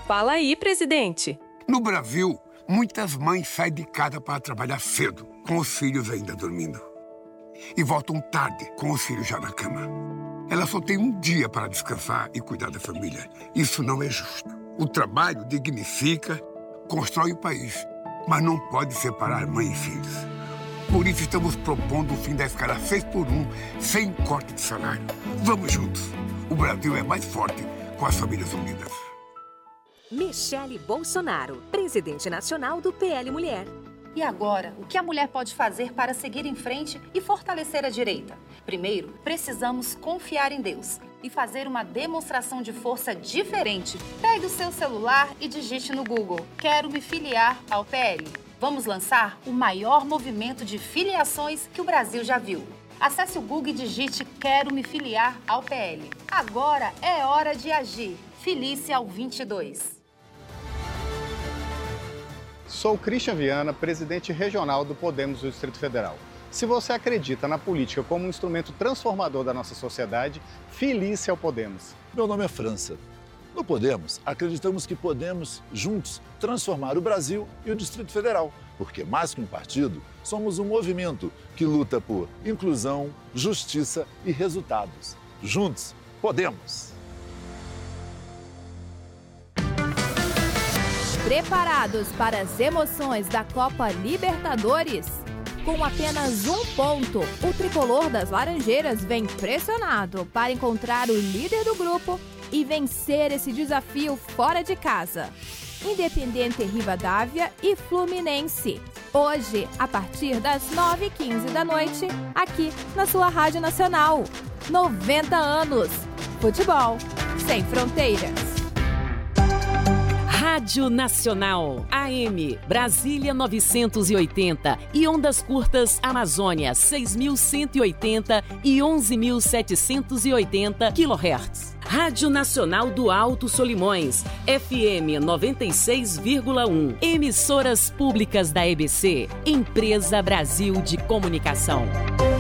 Fala aí, presidente. No Brasil, muitas mães saem de casa para trabalhar cedo, com os filhos ainda dormindo. E voltam tarde, com os filhos já na cama. Elas só têm um dia para descansar e cuidar da família. Isso não é justo. O trabalho dignifica, constrói o país, mas não pode separar mãe e filhos. Por isso estamos propondo o fim da escala 6x1, sem corte de salário. Vamos juntos. O Brasil é mais forte com as famílias unidas. Michele Bolsonaro, presidente nacional do PL Mulher. E agora, o que a mulher pode fazer para seguir em frente e fortalecer a direita? Primeiro, precisamos confiar em Deus e fazer uma demonstração de força diferente. Pegue o seu celular e digite no Google: quero me filiar ao PL. Vamos lançar o maior movimento de filiações que o Brasil já viu. Acesse o Google e digite quero me filiar ao PL. Agora é hora de agir. Filie-se ao 22. Sou Christian Viana, presidente regional do Podemos do Distrito Federal. Se você acredita na política como um instrumento transformador da nossa sociedade, filie-se ao Podemos. Meu nome é França. No Podemos, acreditamos que podemos, juntos, transformar o Brasil e o Distrito Federal. Porque, mais que um partido, somos um movimento que luta por inclusão, justiça e resultados. Juntos, podemos! Preparados para as emoções da Copa Libertadores? Com apenas um ponto, o tricolor das Laranjeiras vem pressionado para encontrar o líder do grupo e vencer esse desafio fora de casa. Independente Rivadavia e Fluminense. Hoje, a partir das 9h15 da noite, aqui na sua Rádio Nacional. 90 anos. Futebol sem fronteiras. Rádio Nacional, AM, Brasília 980 e ondas curtas Amazônia 6.180 e 11.780 kHz. Rádio Nacional do Alto Solimões, FM 96,1. Emissoras públicas da EBC, Empresa Brasil de Comunicação.